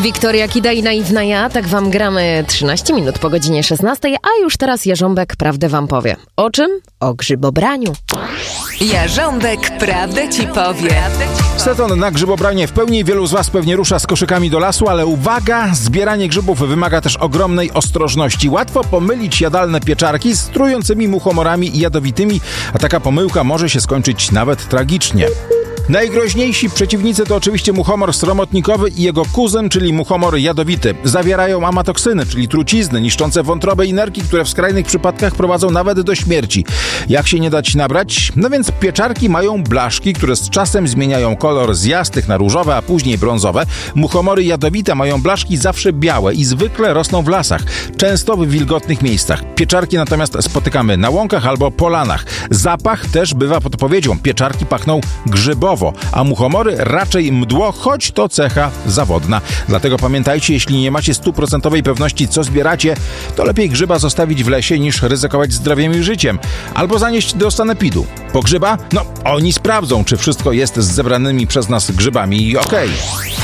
Wiktoria Kida i Naiwna Ja, tak wam gramy 13 minut po godzinie 16, a już teraz Jarząbek prawdę wam powie. O czym? O grzybobraniu. Jarząbek prawdę ci powie. Sezon na grzybobranie w pełni. Wielu z was pewnie rusza z koszykami do lasu, ale uwaga, zbieranie grzybów wymaga też ogromnej ostrożności. Łatwo pomylić jadalne pieczarki z trującymi muchomorami i jadowitymi, a taka pomyłka może się skończyć nawet tragicznie. Najgroźniejsi przeciwnicy to oczywiście muchomor sromotnikowy i jego kuzyn, czyli muchomor jadowity. Zawierają amatoksyny, czyli trucizny niszczące wątrobę i nerki, które w skrajnych przypadkach prowadzą nawet do śmierci. Jak się nie dać nabrać? No więc pieczarki mają blaszki, które z czasem zmieniają kolor z jasnych na różowe, a później brązowe. Muchomory jadowite mają blaszki zawsze białe i zwykle rosną w lasach, często w wilgotnych miejscach. Pieczarki natomiast spotykamy na łąkach albo polanach. Zapach też bywa podpowiedzią. Pieczarki pachną grzybowo, a muchomory raczej mdło, choć to cecha zawodna. Dlatego pamiętajcie, jeśli nie macie 100% pewności, co zbieracie, to lepiej grzyba zostawić w lesie, niż ryzykować zdrowiem i życiem. Albo zanieść do sanepidu. Po grzyba? No, oni sprawdzą, czy wszystko jest z zebranymi przez nas grzybami okej.